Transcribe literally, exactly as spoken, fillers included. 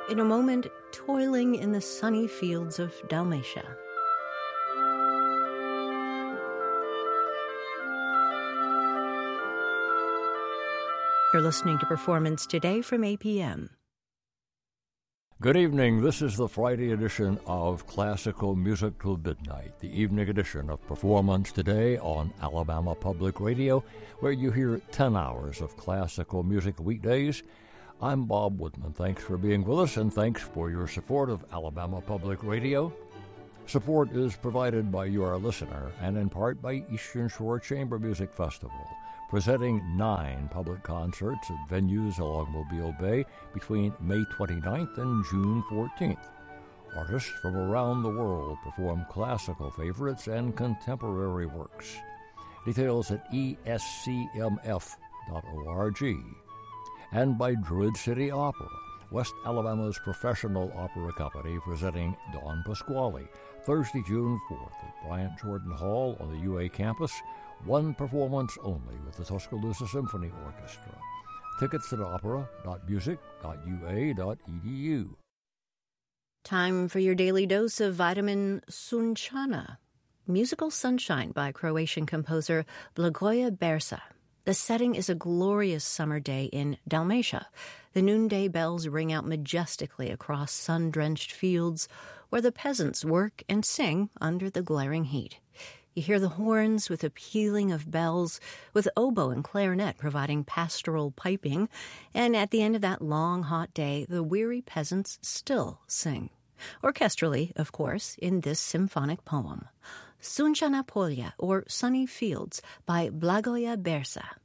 in a moment toiling in the sunny fields of Dalmatia. You're listening to Performance Today from A P M. Good evening. This is the Friday edition of Classical Music Till Midnight, the evening edition of Performance Today on Alabama Public Radio, where you hear ten hours of classical music weekdays. I'm Bob Woodman. Thanks for being with us, and thanks for your support of Alabama Public Radio. Support is provided by you, our listener, and in part by Eastern Shore Chamber Music Festival, presenting nine public concerts at venues along Mobile Bay between May twenty-ninth and June fourteenth. Artists from around the world perform classical favorites and contemporary works. Details at E S C M F dot org. And by Druid City Opera, West Alabama's professional opera company, presenting Don Pasquale, Thursday, June fourth at Bryant Jordan Hall on the U A campus. One performance only with the Tuscaloosa Symphony Orchestra. Tickets at opera dot music dot u a dot e d u. Time for your daily dose of vitamin Sunčana. Musical Sunshine by Croatian composer Blagoje Bersa. The setting is a glorious summer day in Dalmatia. The noonday bells ring out majestically across sun-drenched fields where the peasants work and sing under the glaring heat. You hear the horns with a pealing of bells, with oboe and clarinet providing pastoral piping, and at the end of that long, hot day, the weary peasants still sing. Orchestrally, of course, in this symphonic poem. Sunčana Polja, or Sunny Fields, by Blagoje Bersa.